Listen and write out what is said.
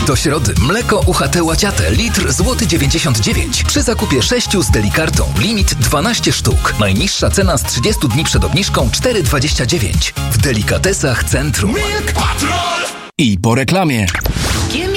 Do środy mleko UHT Łaciate litr złoty 99 przy zakupie 6 z Delikartą. Limit 12 sztuk. Najniższa cena z 30 dni przed obniżką 4,29. W Delikatesach Centrum. I po reklamie.